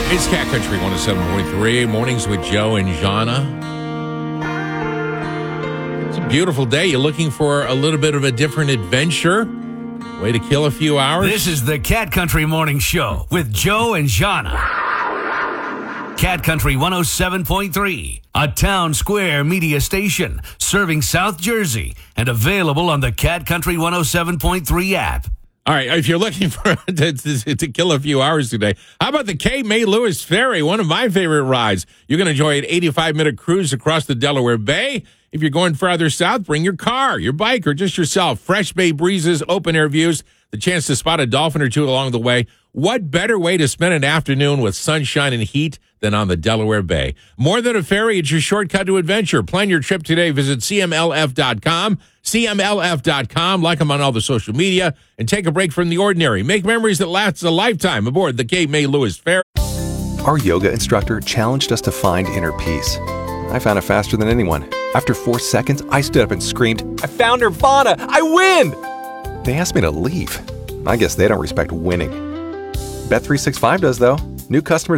It's Cat Country 107.3, mornings with Joe and Jana. It's a beautiful day. You're looking for a little bit of a different adventure? Way to kill a few hours? This is the Cat Country Morning Show with Joe and Jana. Cat Country 107.3, a town square media station serving South Jersey and available on the Cat Country 107.3 app. All right, if you're looking for to kill a few hours today, how about the Cape May Lewis Ferry, one of my favorite rides? You're going to enjoy an 85-minute cruise across the Delaware Bay. If you're going farther south, bring your car, your bike, or just yourself. Fresh bay breezes, open-air views, the chance to spot a dolphin or two along the way. What better way to spend an afternoon with sunshine and heat than on the Delaware Bay? More than a ferry, it's your shortcut to adventure. Plan your trip today. Visit CMLF.com. CMLF.com. Like them on all the social media and take a break from the ordinary. Make memories that last a lifetime aboard the Cape May Lewis Ferry. Our yoga instructor challenged us to find inner peace. I found it faster than anyone. After 4 seconds, I stood up and screamed, "I found Nirvana! I win!" They asked me to leave. I guess they don't respect winning. Bet365 does, though. New customers